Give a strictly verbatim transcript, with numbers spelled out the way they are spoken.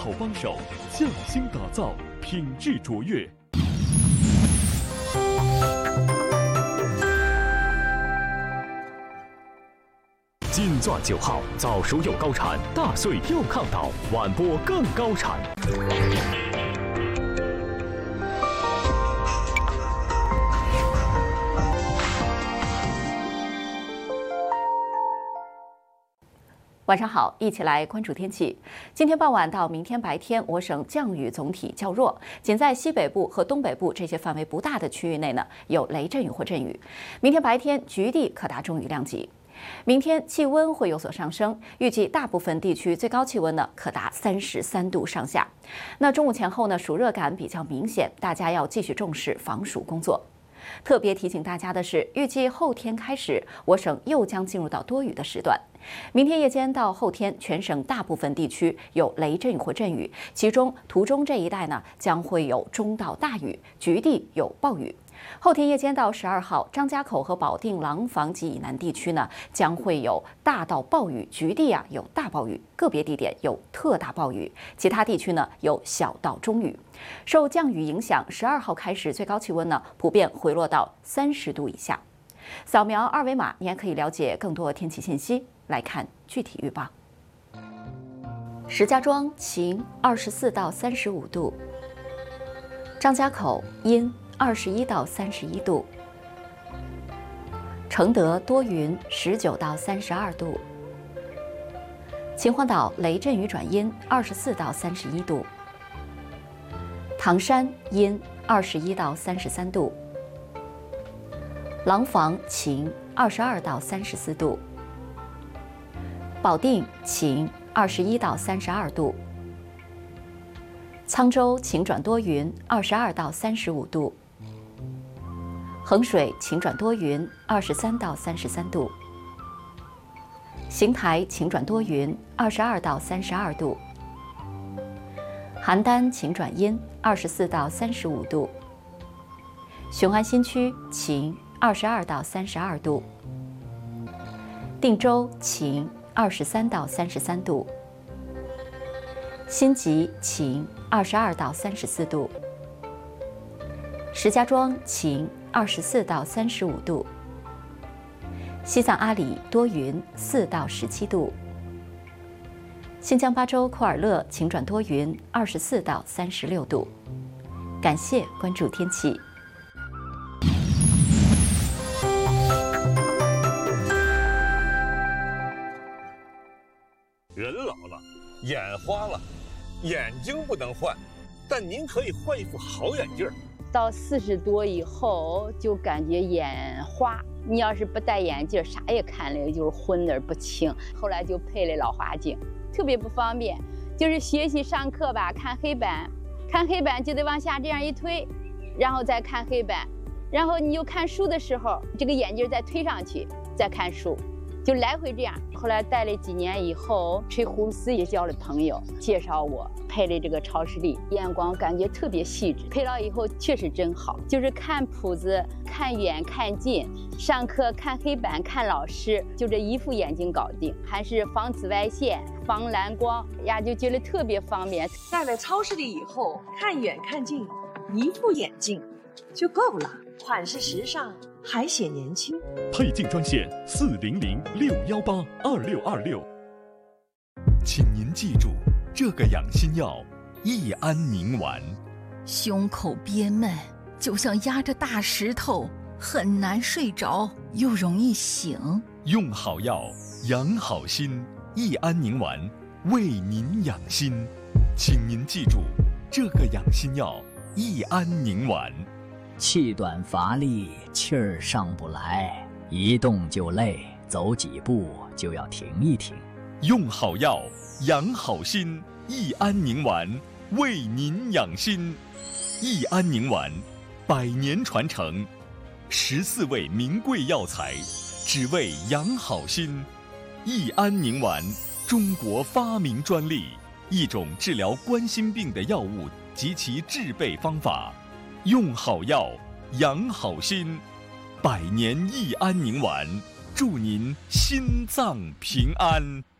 好帮手，匠心打造，品质卓越。金钻九号，早熟又高产，大穗又抗倒，晚播更高产。 晚上好，一起来关注天气。今天傍晚到明天白天，我省降雨总体较弱，仅在西北部和东北部这些范围不大的区域内呢，有雷阵雨或阵雨。明天白天局地可达中雨量级。明天气温会有所上升，预计大部分地区最高气温呢可达三十三度上下。那中午前后呢，暑热感比较明显，大家要继续重视防暑工作。特别提醒大家的是，预计后天开始，我省又将进入到多雨的时段。明天夜间到后天，全省大部分地区有雷阵雨或阵雨，其中途中这一带呢将会有中到大雨，局地有暴雨。后天夜间到十二号，张家口和保定廊坊及以南地区呢将会有大到暴雨，局地啊有大暴雨，个别地点有特大暴雨，其他地区呢有小到中雨。受降雨影响，十二号开始最高气温呢普遍回落到三十度以下。扫描二维码，你还可以了解更多天气信息。来看具体预报。石家庄晴，二十四到三十五度；张家口阴，二十一到三十一度；承德多云，十九到三十二度；秦皇岛雷阵雨转阴，二十四到三十一度；唐山阴，二十一到三十三度；廊坊晴，二十二到三十四度；保定晴，二十一到三十二度；沧州晴转多云，二十二到三十五度；衡水晴转多云，二十三到三十三度；邢台晴转多云，二十二到三十二度；邯郸晴转阴，二十四到三十五度；雄安新区晴，二十二到三十二度；定州晴，二十三到三十三度；辛集晴，二十二到三十四度；石家庄晴，二十四到三十五度；西藏阿里多云，四到十七度；新疆巴州库尔勒晴转多云，二十四到三十六度。感谢关注天气。 人老了，眼花了，眼睛不能换，但您可以换一副好眼镜。 到四十多以后，就感觉眼花。你要是不戴眼镜，啥也看了就是昏而不清。后来就配了老花镜，特别不方便。就是学习上课吧，看黑板，看黑板就得往下这样一推，然后再看黑板，然后你又看书的时候，这个眼镜再推上去，再看书。就来回这样，后来戴了几年以后，吹胡丝也交了朋友，介绍我配了这个超视力，眼光感觉特别细致。配了以后确实真好，就是看谱子、看远看近，上课看黑板、看老师，就这一副眼镜搞定，还是防紫外线、防蓝光呀，就觉得特别方便。 戴了超视力以后，看远看近，一副眼镜就够了，款式时尚。还显年轻， 配镜专线四零零六幺八二六二六。请您记住，这个养心药益安宁丸。 胸口憋闷，就像压着大石头，很难睡着，又容易醒。 用好药，养好心，益安宁丸为您养心。请您记住，这个养心药益安宁丸。 气短乏力，气儿上不来，一动就累，走几步就要停一停。 用好药，养好心，益安宁丸为您养心。益安宁丸，百年传承，十四味名贵药材，只为养好心。益安宁丸，中国发明专利，一种治疗冠心病的药物及其制备方法。用好药，养好心，百年益安宁丸，祝您心脏平安。